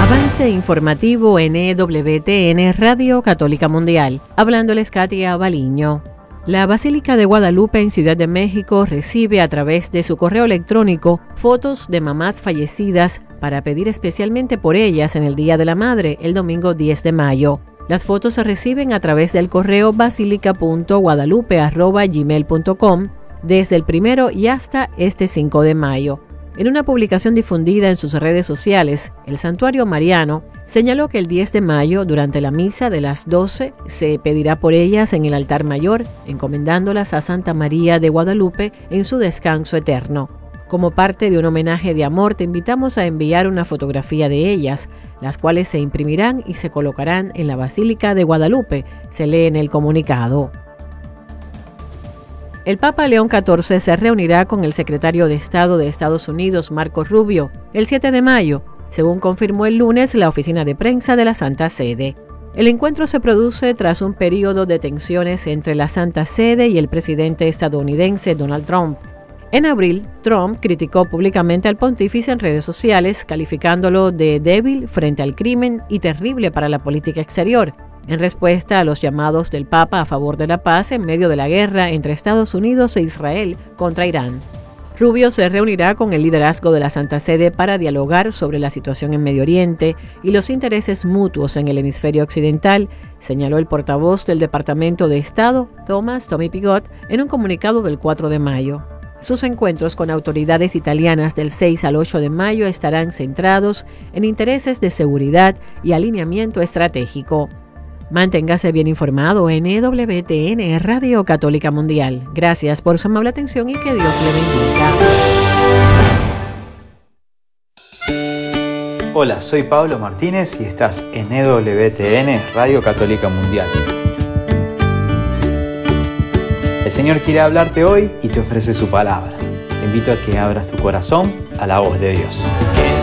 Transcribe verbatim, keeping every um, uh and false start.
Avance informativo en E W T N Radio Católica Mundial. Hablándoles Katia Baliño. La Basílica de Guadalupe en Ciudad de México recibe a través de su correo electrónico fotos de mamás fallecidas para pedir especialmente por ellas en el Día de la Madre, el domingo diez de mayo. Las fotos se reciben a través del correo basilica punto guadalupe arroba gmail punto com desde el primero y hasta este cinco de mayo. En una publicación difundida en sus redes sociales, el Santuario Mariano señaló que el diez de mayo, durante la misa de las doce, se pedirá por ellas en el altar mayor, encomendándolas a Santa María de Guadalupe en su descanso eterno. Como parte de un homenaje de amor, te invitamos a enviar una fotografía de ellas, las cuales se imprimirán y se colocarán en la Basílica de Guadalupe, se lee en el comunicado. El Papa León catorce se reunirá con el secretario de Estado de Estados Unidos, Marco Rubio, el siete de mayo, según confirmó el lunes la oficina de prensa de la Santa Sede. El encuentro se produce tras un periodo de tensiones entre la Santa Sede y el presidente estadounidense Donald Trump. En abril, Trump criticó públicamente al pontífice en redes sociales, calificándolo de débil frente al crimen y terrible para la política exterior, en respuesta a los llamados del Papa a favor de la paz en medio de la guerra entre Estados Unidos e Israel contra Irán. Rubio se reunirá con el liderazgo de la Santa Sede para dialogar sobre la situación en Medio Oriente y los intereses mutuos en el hemisferio occidental, señaló el portavoz del Departamento de Estado, Thomas Tommy Pigot, en un comunicado del cuatro de mayo. Sus encuentros con autoridades italianas del seis al ocho de mayo estarán centrados en intereses de seguridad y alineamiento estratégico. Manténgase bien informado en E W T N Radio Católica Mundial. Gracias por su amable atención y que Dios le bendiga. Hola, soy Pablo Martínez y estás en E W T N Radio Católica Mundial. El Señor quiere hablarte hoy y te ofrece su palabra. Te invito a que abras tu corazón a la voz de Dios.